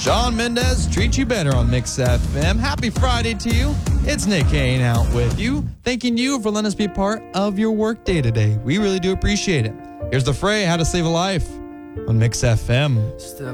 Shawn Mendes, Treat You Better on Mix FM. Happy Friday to you. It's Nick hanging out with you. Thanking you for letting us be part of your workday today. We really do appreciate it. Here's The Fray, How to Save a Life on Mix FM.